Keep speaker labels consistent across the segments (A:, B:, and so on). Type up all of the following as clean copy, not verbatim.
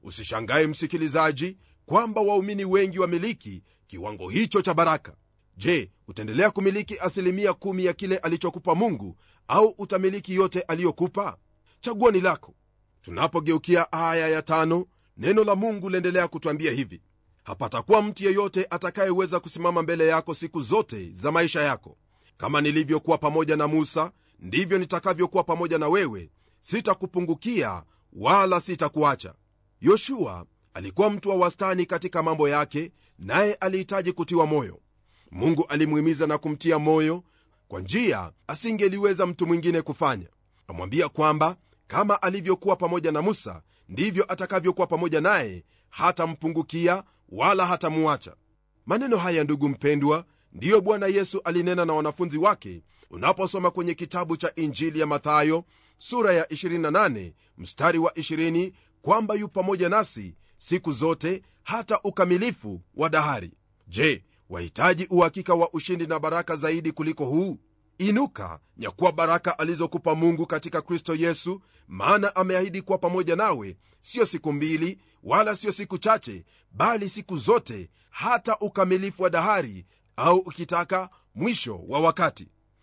A: Usishangae msikilizaji, kwamba waumini wengi wamiliki kiwango hicho cha baraka. Je, utaendelea kumiliki 10% ya kile alichokupa Mungu, au utamiliki yote aliyokupa? Chaguo ni lako. Tunapogeukia aya ya 5, neno la Mungu liendelea kutwambia hivi: hapatakuwa mtu yeyote atakayeweza kusimama mbele yako siku zote za maisha yako. Kama nilivyokuwa pamoja na Musa, ndivyo nitakavyokuwa pamoja na wewe, sitakupungukia wala sitakuacha. Yoshua alikuwa mtu wa wastani katika mambo yake, naye alihitaji kutiwa moyo. Mungu alimuhimiza na kumtia moyo kwa njia asingeliweza mtu mwingine kufanya. Amwambia kwamba kama alivyokuwa pamoja na Musa, ndivyo atakavyokuwa pamoja naye, hatampungukia wala hatamuacha. Maneno haya, ndugu mpendwa, ndiyo Bwana Yesu alinena na wanafunzi wake unaposoma kwenye kitabu cha Injili ya Mathayo sura ya 28 mstari wa 20, kwamba yu pamoja nasi siku zote hata ukamilifu wa dahari. Je, wahitaji uhakika wa ushindi na baraka zaidi kuliko huu? Inuka, nyakuwa baraka alizokupa Mungu katika Kristo Yesu, maana ameahidi kuwa pamoja nawe, sio siku 2 wala sio siku chache, bali siku zote hata ukamilifu wa dahari, au ukitaka mwisho wa wakati.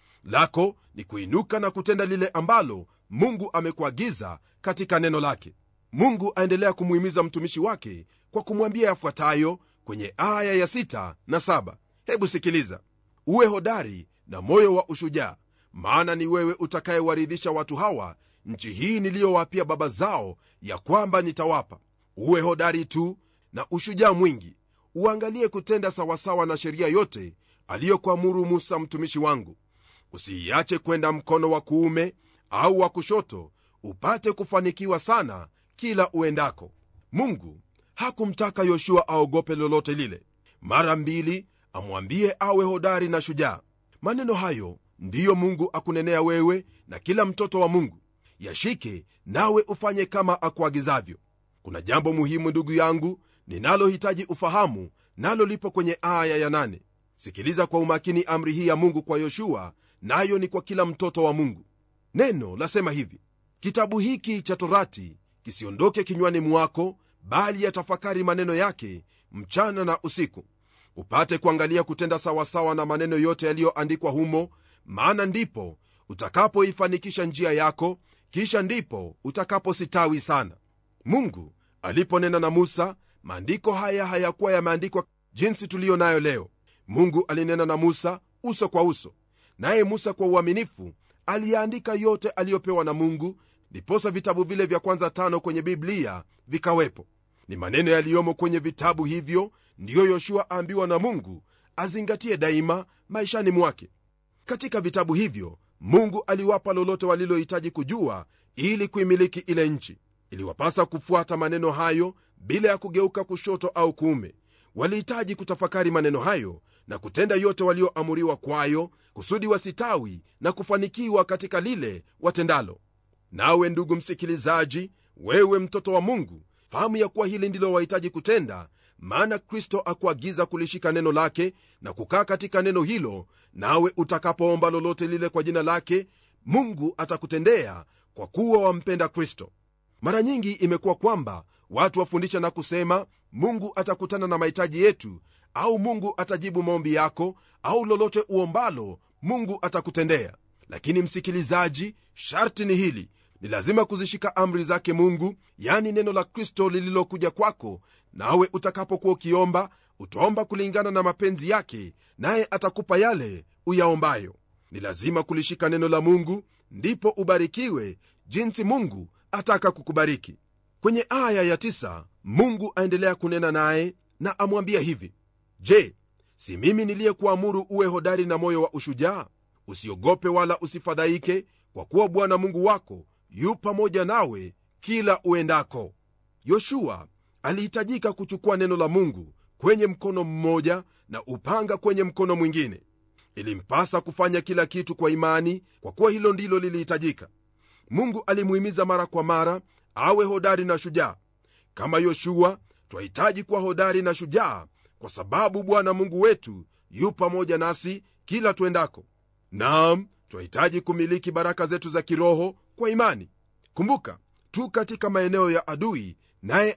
A: Lako ni kuinuka na kutenda lile ambalo Mungu amekuagiza katika neno lake. Mungu aendelea kumuhimiza mtumishi wake kwa kumwambia yafuatayo kwenye aya ya 6 na 7. Hebu sikiliza: uwe hodari na moyo wa ushujaa, maana ni wewe utakayewaridhisha watu hawa nchi hii niliyowapia baba zao ya kwamba nitawapa. Uwe hodari tu na ushujaa mwingi, uangalie kutenda sawasawa na sheria yote aliyokuamuru Musa mtumishi wangu. Usiiache kwenda mkono wa kuume au wa kushoto, upate kufanikiwa sana kila uendako. Mungu hakumtaka Yoshua aogope lolote lile. Mara 2 amwambie awe hodari na shujaa. Maneno hayo ndiyo Mungu akunenea wewe na kila mtoto wa Mungu. Yashike nawe ufanye kama akuagizavyo. Kuna jambo muhimu ndugu yangu ninalohitaji ufahamu, nalo lipo kwenye aya ya 8. Sikiliza kwa umakini amri hii ya Mungu kwa Yoshua, nayo ni kwa kila mtoto wa Mungu. Neno lasema hivi: kitabu hiki cha Torati kisiondoke kinywani mwako, bali yatafakari maneno yake mchana na usiku, upate kuangalia kutenda sawasawa na maneno yote yaliyoandikwa humo, maana ndipo utakapoifanikisha njia yako, kisha ndipo utakapositawi sana. Mungu aliponena na Musa, maandiko haya hayakuwa yameandikwa jinsi tuliyo nayo leo. Mungu alinena na Musa uso kwa uso, naye Musa kwa uaminifu aliyaandika yote aliyopewa na Mungu, ndiposa vitabu vile vya kwanza 5 kwenye Biblia vikawepo. Ni maneno yaliyomo kwenye vitabu hivyo ndiyo Yoshua aambiwa na Mungu azingatie daima maishani mwake. Katika vitabu hivyo Mungu aliwapa lolote walilohitaji kujua ili kuimiliki ile nchi. Iliwapasa kufuata maneno hayo bila ya kugeuka kushoto au kuume. Walihitaji kutafakari maneno hayo na kutenda yote walioamuriwa kwayo, kusudi wasitawi na kufanikiwa katika lile watendalo. Nawe ndugu msikilizaji, wewe mtoto wa Mungu, fahamu ya kuwa hili ndilo wahitaji kutenda, maana Kristo akuagiza kulishika neno lake na kukaa katika neno hilo. Nawe utakapoomba lolote lile kwa jina lake, Mungu atakutendea, kwa kuwa wampenda Kristo. Mara nyingi imekuwa kwamba watu wafundisha na kusema Mungu atakutana na mahitaji yetu, au Mungu atajibu maombi yako, au lolote uombalo Mungu atakutendea. Lakini msikilizaji, sharti ni hili: ni lazima kuzishika amri zake Mungu, yani neno la Kristo lililokuja kwako. Nawe utakapokuwa ukiomba, utaomba kulingana na mapenzi yake, naye atakupa yale uyaombayo. Ni lazima kulishika neno la Mungu, ndipo ubarikiwe jinsi Mungu ataka kukubariki. Kwenye aya ya 9 Mungu aendelea kunena naye na amwambia hivi: je, si mimi niliyekuamuru uwe hodari na moyo wa ushujaa? Usiogope wala usifadhaike, kwa kuwa Bwana Mungu wako yu pamoja nawe kila uendako. Yoshua alihitajika kuchukua neno la Mungu kwenye mkono mmoja na upanga kwenye mkono mwingine. Ilimpasa kufanya kila kitu kwa imani, kwa kuwa hilo ndilo lilihitajika. Mungu alimuhimiza mara kwa mara awe hodari na shujaa. Kama Yoshua, twahitaji kuwa hodari na shujaa, kwa sababu Bwana Mungu wetu yu pamoja nasi kila tuendako. Naam, twahitaji kumiliki baraka zetu za kiroho kwa imani. Kumbuka, tu katika maeneo ya adui, naye